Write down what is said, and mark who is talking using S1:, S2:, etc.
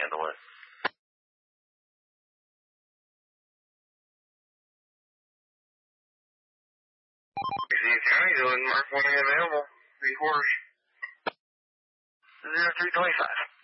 S1: handle it.
S2: County doing Mark 1A available. 3 quarters.
S1: 0325.